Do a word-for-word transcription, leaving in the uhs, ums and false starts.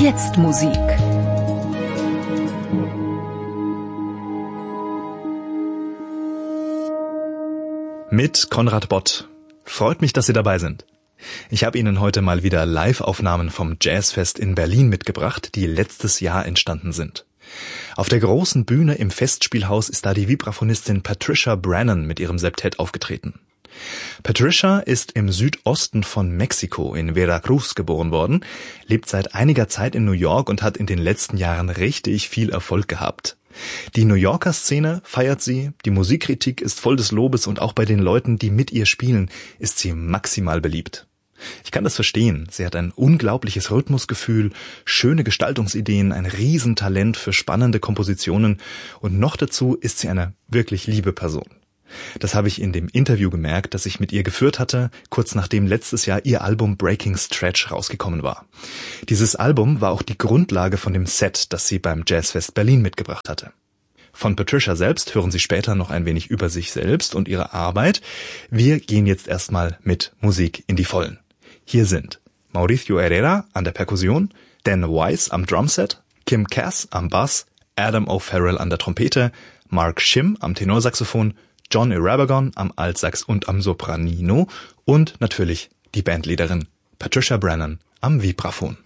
Jetzt Musik. Mit Konrad Bott. Freut mich, dass Sie dabei sind. Ich habe Ihnen heute mal wieder Live-Aufnahmen vom Jazzfest in Berlin mitgebracht, die letztes Jahr entstanden sind. Auf der großen Bühne im Festspielhaus ist da die Vibraphonistin Patricia Brannon mit ihrem Septett aufgetreten. Patricia ist im Südosten von Mexiko in Veracruz geboren worden, lebt seit einiger Zeit in New York und hat in den letzten Jahren richtig viel Erfolg gehabt. Die New Yorker Szene feiert sie, die Musikkritik ist voll des Lobes und auch bei den Leuten, die mit ihr spielen, ist sie maximal beliebt. Ich kann das verstehen. Sie hat ein unglaubliches Rhythmusgefühl, schöne Gestaltungsideen, ein Riesentalent für spannende Kompositionen und noch dazu ist sie eine wirklich liebe Person. Das habe ich in dem Interview gemerkt, das ich mit ihr geführt hatte, kurz nachdem letztes Jahr ihr Album Breaking Stretch rausgekommen war. Dieses Album war auch die Grundlage von dem Set, das sie beim Jazzfest Berlin mitgebracht hatte. Von Patricia selbst hören Sie später noch ein wenig über sich selbst und ihre Arbeit. Wir gehen jetzt erstmal mit Musik in die Vollen. Hier sind Mauricio Herrera an der Perkussion, Dan Weiss am Drumset, Kim Cass am Bass, Adam O'Farrell an der Trompete, Mark Shim am Tenorsaxophon, John Irabagon am Altsax und am Sopranino und natürlich die Bandleaderin Patricia Brannon am Vibraphon.